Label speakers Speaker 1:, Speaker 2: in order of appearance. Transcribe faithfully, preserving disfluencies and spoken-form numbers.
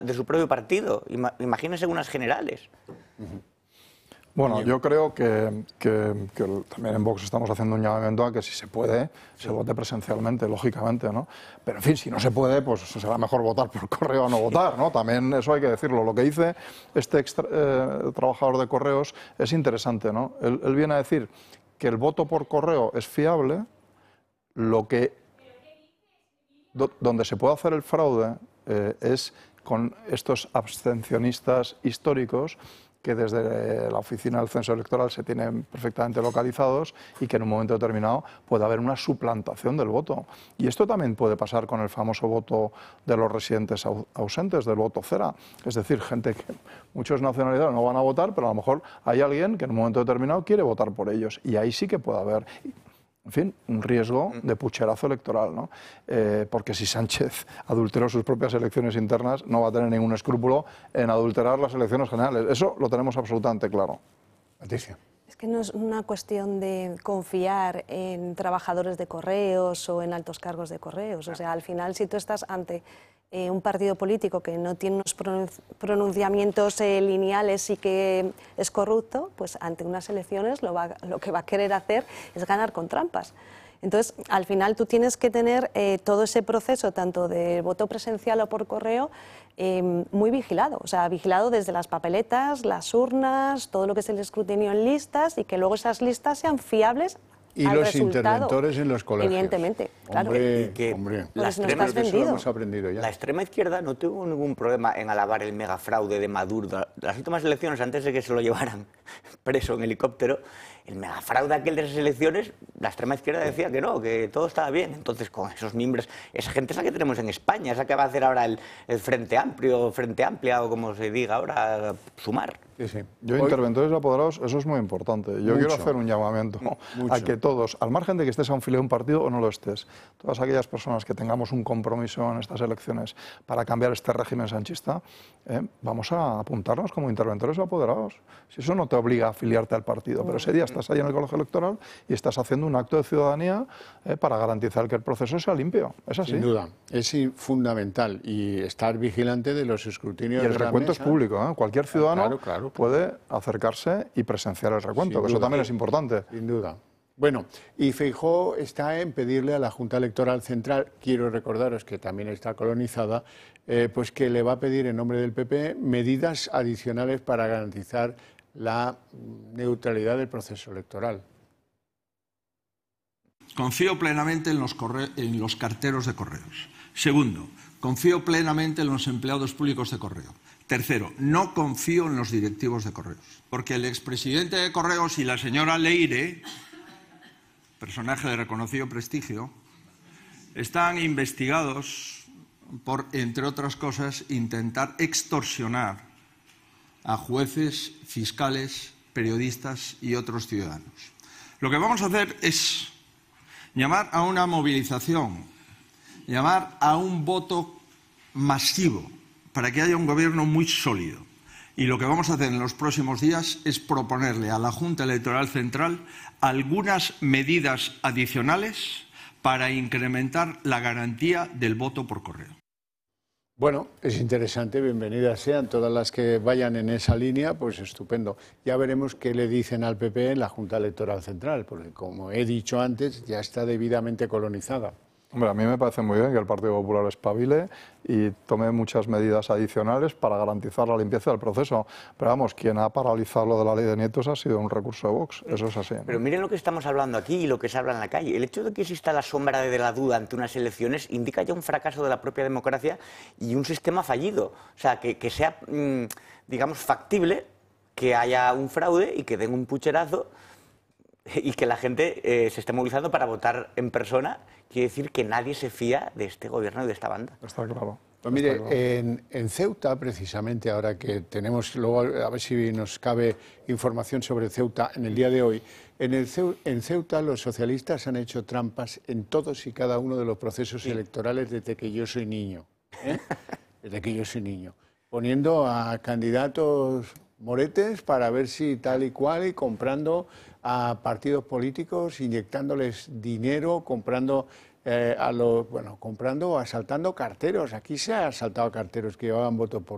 Speaker 1: de su propio partido. Ima- imagínense unas generales.
Speaker 2: Uh-huh. Bueno, yo creo que, que, que también en Vox estamos haciendo un llamamiento a que si se puede, sí. se vote presencialmente, lógicamente, ¿no? Pero en fin, si no se puede, pues será mejor votar por correo o no votar, ¿no? También eso hay que decirlo. Lo que dice este extra, eh, trabajador de correos es interesante, ¿no? Él, él viene a decir que el voto por correo es fiable, lo que do, donde se puede hacer el fraude eh, es con estos abstencionistas históricos que desde la oficina del censo electoral se tienen perfectamente localizados y que en un momento determinado puede haber una suplantación del voto. Y esto también puede pasar con el famoso voto de los residentes ausentes, del voto cera. Es decir, gente que muchos nacionalidades no van a votar, pero a lo mejor hay alguien que en un momento determinado quiere votar por ellos. Y ahí sí que puede haber, en fin, un riesgo de pucherazo electoral, ¿no? Eh, porque si Sánchez adulteró sus propias elecciones internas, no va a tener ningún escrúpulo en adulterar las elecciones generales. Eso lo tenemos absolutamente claro. Leticia.
Speaker 3: Es que no es una cuestión de confiar en trabajadores de correos o en altos cargos de correos. O sea, al final, si tú estás ante eh, un partido político que no tiene unos pronunciamientos eh, lineales y que es corrupto, pues ante unas elecciones lo, va, lo que va a querer hacer es ganar con trampas. Entonces, al final tú tienes que tener eh, todo ese proceso, tanto de voto presencial o por correo, eh, muy vigilado. O sea, vigilado desde las papeletas, las urnas, todo lo que es el escrutinio en listas y que luego esas listas sean fiables.
Speaker 4: Y
Speaker 3: al
Speaker 4: los
Speaker 3: resultado,
Speaker 4: interventores en los colegios.
Speaker 3: Evidentemente, claro.
Speaker 4: Hombre,
Speaker 1: Y que
Speaker 4: hombre.
Speaker 1: La,
Speaker 3: Pues no
Speaker 1: extrema,
Speaker 3: estás vendido.
Speaker 4: Eso lo hemos aprendido ya.
Speaker 1: La extrema izquierda no tuvo ningún problema en alabar el megafraude de Maduro. Las últimas elecciones, antes de que se lo llevaran preso en helicóptero, el megafraude aquel de esas elecciones, la extrema izquierda decía que no, que todo estaba bien. Entonces, con esos mimbres, esa gente es la que tenemos en España, esa que va a hacer ahora el, el Frente Amplio, Frente Amplia, o como se diga ahora, Sumar.
Speaker 4: Sí, sí.
Speaker 2: Yo,
Speaker 4: Hoy...
Speaker 2: interventores apoderados, eso es muy importante. Yo
Speaker 4: Mucho.
Speaker 2: quiero hacer un llamamiento
Speaker 4: Mucho.
Speaker 2: a que todos, al margen de que estés a un filo de un partido o no lo estés, todas aquellas personas que tengamos un compromiso en estas elecciones para cambiar este régimen sanchista, eh, vamos a apuntarnos como interventores o apoderados. Si eso no te obliga a afiliarte al partido, pero ese día estás ahí en el colegio electoral y estás haciendo un acto de ciudadanía eh, para garantizar que el proceso sea limpio. Es así.
Speaker 4: Sin duda, es fundamental y estar vigilante de los escrutinios.
Speaker 2: Y el
Speaker 4: de la
Speaker 2: recuento
Speaker 4: mesa.
Speaker 2: Es público, ¿eh? Cualquier ciudadano
Speaker 4: claro, claro, claro.
Speaker 2: puede acercarse y presenciar el recuento,
Speaker 4: Sin
Speaker 2: que eso
Speaker 4: duda.
Speaker 2: también es importante.
Speaker 4: Sin duda. Bueno, y Feijóo está en pedirle a la Junta Electoral Central, quiero recordaros que también está colonizada, eh, pues que le va a pedir en nombre del P P medidas adicionales para garantizar la neutralidad del proceso electoral.
Speaker 5: Confío plenamente en los, corre en los carteros de correos. Segundo, confío plenamente en los empleados públicos de correo. Tercero, no confío en los directivos de correos, porque el expresidente de correos y la señora Leire, personaje de reconocido prestigio, están investigados por, entre otras cosas, intentar extorsionar a jueces, fiscales, periodistas y otros ciudadanos. Lo que vamos a hacer es llamar a una movilización, llamar a un voto masivo para que haya un gobierno muy sólido. Y lo que vamos a hacer en los próximos días es proponerle a la Junta Electoral Central algunas medidas adicionales para incrementar la garantía del voto por correo.
Speaker 4: Bueno, es interesante, bienvenidas sean todas las que vayan en esa línea, pues estupendo. Ya veremos qué le dicen al P P en la Junta Electoral Central, porque como he dicho antes, ya está debidamente colonizada.
Speaker 2: Hombre, a mí me parece muy bien que el Partido Popular espabile y tome muchas medidas adicionales para garantizar la limpieza del proceso. Pero vamos, quien ha paralizado lo de la ley de nietos ha sido un recurso de Vox, eso es así, ¿no?
Speaker 1: Pero miren lo que estamos hablando aquí y lo que se habla en la calle. El hecho de que exista la sombra de la duda ante unas elecciones indica ya un fracaso de la propia democracia y un sistema fallido. O sea, que, que sea, mmm, digamos, factible que haya un fraude y que den un pucherazo y que la gente eh, se esté movilizando para votar en persona. Quiere decir que nadie se fía de este gobierno y de esta banda.
Speaker 2: Está claro.
Speaker 4: Pues mire, claro. en, en Ceuta, precisamente, ahora que tenemos, luego a ver si nos cabe información sobre Ceuta en el día de hoy, en, el Ceu, en Ceuta los socialistas han hecho trampas en todos y cada uno de los procesos sí. electorales desde que yo soy niño, ¿eh? desde que yo soy niño, poniendo a candidatos moretes para ver si tal y cual y comprando a partidos políticos, inyectándoles dinero, comprando eh, a los, bueno, comprando o asaltando carteros. Aquí se ha asaltado a carteros que llevaban voto por